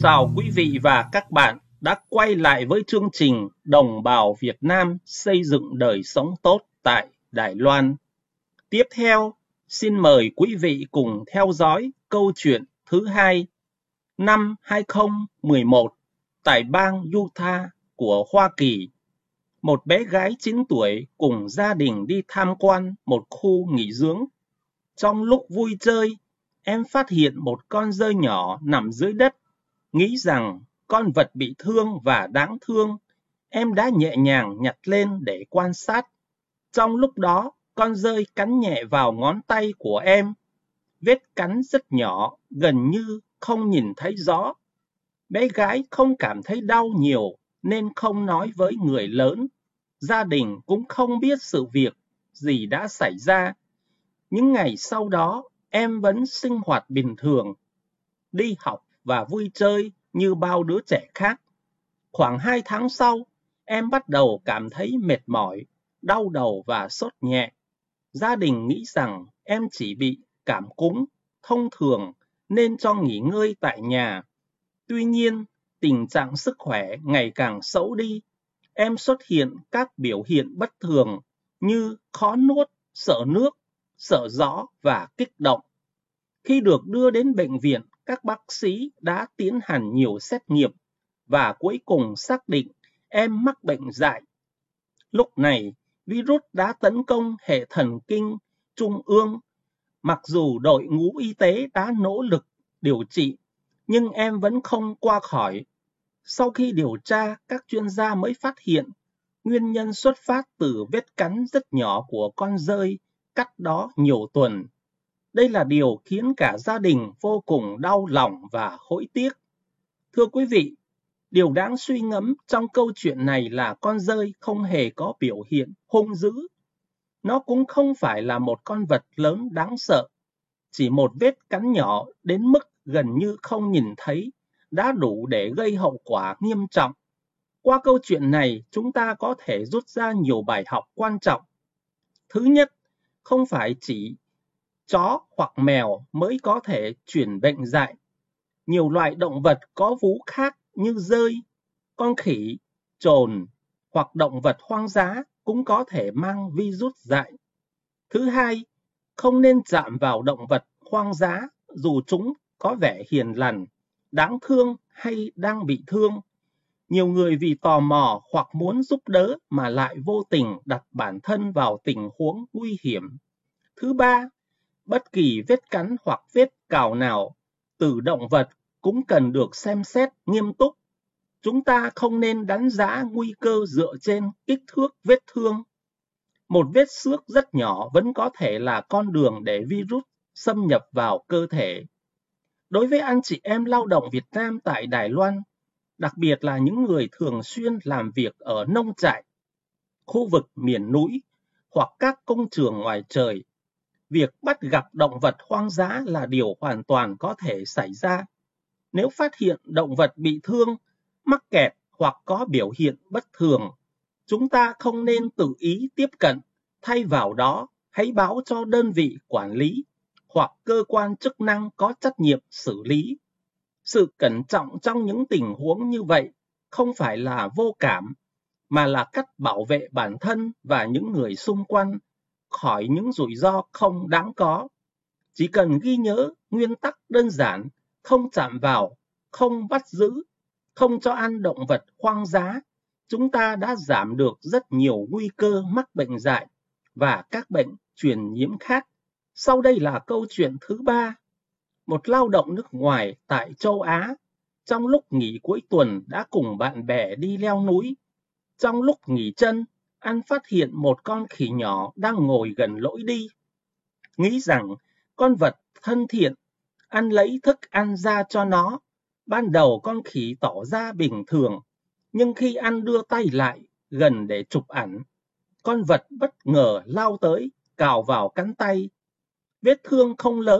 Chào quý vị và các bạn đã quay lại với chương trình Đồng bào Việt Nam xây dựng đời sống tốt tại Đài Loan. Tiếp theo, xin mời quý vị cùng theo dõi câu chuyện thứ hai. Năm 2011, tại bang Utah của Hoa Kỳ, một bé gái 9 tuổi cùng gia đình đi tham quan một khu nghỉ dưỡng. Trong lúc vui chơi, em phát hiện một con dơi nhỏ nằm dưới đất. Nghĩ rằng con vật bị thương và đáng thương, em đã nhẹ nhàng nhặt lên để quan sát. Trong lúc đó, con dơi cắn nhẹ vào ngón tay của em. Vết cắn rất nhỏ, gần như không nhìn thấy rõ. Bé gái không cảm thấy đau nhiều nên không nói với người lớn. Gia đình cũng không biết sự việc gì đã xảy ra. Những ngày sau đó, em vẫn sinh hoạt bình thường, đi học và vui chơi như bao đứa trẻ khác. Khoảng 2 tháng sau, em bắt đầu cảm thấy mệt mỏi, đau đầu và sốt nhẹ. Gia đình nghĩ rằng em chỉ bị cảm cúm thông thường nên cho nghỉ ngơi tại nhà. Tuy nhiên, tình trạng sức khỏe ngày càng xấu đi. Em xuất hiện các biểu hiện bất thường như khó nuốt, sợ nước, sợ gió và kích động. Khi được đưa đến bệnh viện, các bác sĩ đã tiến hành nhiều xét nghiệm và cuối cùng xác định em mắc bệnh dại. Lúc này, virus đã tấn công hệ thần kinh trung ương. Mặc dù đội ngũ y tế đã nỗ lực điều trị, nhưng em vẫn không qua khỏi. Sau khi điều tra, các chuyên gia mới phát hiện nguyên nhân xuất phát từ vết cắn rất nhỏ của con dơi cách đó nhiều tuần. Đây là điều khiến cả gia đình vô cùng đau lòng và hối tiếc. Thưa quý vị, điều đáng suy ngẫm trong câu chuyện này là con dơi không hề có biểu hiện hung dữ. Nó cũng không phải là một con vật lớn đáng sợ. Chỉ một vết cắn nhỏ đến mức gần như không nhìn thấy đã đủ để gây hậu quả nghiêm trọng. Qua câu chuyện này, chúng ta có thể rút ra nhiều bài học quan trọng. Thứ nhất, không phải chỉ chó hoặc mèo mới có thể truyền bệnh dại. Nhiều loại động vật có vú khác như dơi, con khỉ, trồn hoặc động vật hoang dã cũng có thể mang virus dại. Thứ hai, không nên chạm vào động vật hoang dã dù chúng có vẻ hiền lành, đáng thương hay đang bị thương. Nhiều người vì tò mò hoặc muốn giúp đỡ mà lại vô tình đặt bản thân vào tình huống nguy hiểm. Thứ ba, bất kỳ vết cắn hoặc vết cào nào từ động vật cũng cần được xem xét nghiêm túc. Chúng ta không nên đánh giá nguy cơ dựa trên kích thước vết thương. Một vết xước rất nhỏ vẫn có thể là con đường để virus xâm nhập vào cơ thể. Đối với anh chị em lao động Việt Nam tại Đài Loan, đặc biệt là những người thường xuyên làm việc ở nông trại, khu vực miền núi hoặc các công trường ngoài trời, việc bắt gặp động vật hoang dã là điều hoàn toàn có thể xảy ra. Nếu phát hiện động vật bị thương, mắc kẹt hoặc có biểu hiện bất thường, chúng ta không nên tự ý tiếp cận, thay vào đó hãy báo cho đơn vị quản lý hoặc cơ quan chức năng có trách nhiệm xử lý. Sự cẩn trọng trong những tình huống như vậy không phải là vô cảm, mà là cách bảo vệ bản thân và những người xung quanh khỏi những rủi ro không đáng có. Chỉ cần ghi nhớ nguyên tắc đơn giản, không chạm vào, không bắt giữ, không cho ăn động vật hoang dã, chúng ta đã giảm được rất nhiều nguy cơ mắc bệnh dại và các bệnh truyền nhiễm khác. Sau đây là câu chuyện thứ ba. Một lao động nước ngoài tại châu Á, trong lúc nghỉ cuối tuần đã cùng bạn bè đi leo núi. Trong lúc nghỉ chân, anh phát hiện một con khỉ nhỏ đang ngồi gần lối đi. Nghĩ rằng con vật thân thiện, anh lấy thức ăn ra cho nó. Ban đầu con khỉ tỏ ra bình thường, nhưng khi anh đưa tay lại gần để chụp ảnh, con vật bất ngờ lao tới, cào vào cánh tay. Vết thương không lớn